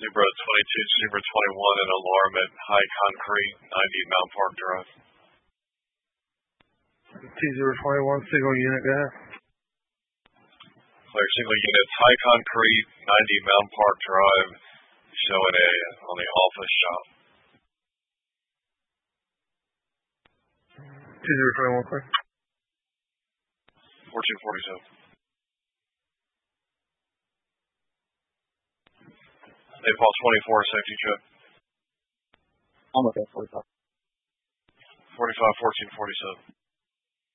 Zebra 22, Zebra 21, and alarm at High Concrete, 90 Mount Park Drive. 2021, single unit, go ahead. Clear single units, High Concrete, 90 Mount Park Drive, showing on the office shop. 2021, clear. 1447. Naples 24, safety check. I'm okay, 45. 45, 1447.